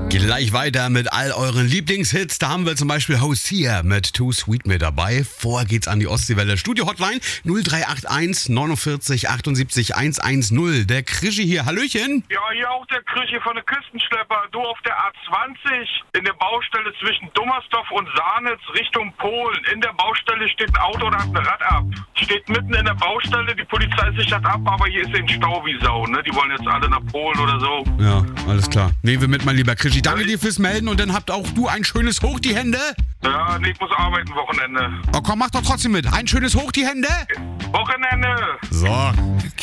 Gleich weiter mit all euren Lieblingshits. Da haben wir zum Beispiel Hosea mit Too Sweet mit dabei. Vorher geht's an die Ostseewelle Studio-Hotline 0381 49 78 110. Der Krischi hier, Hallöchen. Ja, hier auch der Krischi von der Küstenschlepper. Du auf der A20 in der Baustelle zwischen Dummersdorf und Sahnitz Richtung Polen. In der Baustelle steht ein Auto, da hat ein Rad ab. Steht mitten in der Baustelle, die Polizei sichert ab, aber hier ist ein Stau wie Sau, ne? Die wollen jetzt alle nach Polen oder so. Ja, alles klar. Nehmen wir mit, mein lieber Krischi. Danke dir fürs Melden und dann habt auch du ein schönes Hoch die Hände. Ja, nee, ich muss arbeiten Wochenende. Oh komm, mach doch trotzdem mit. Ein schönes Hoch die Hände. Wochenende. So.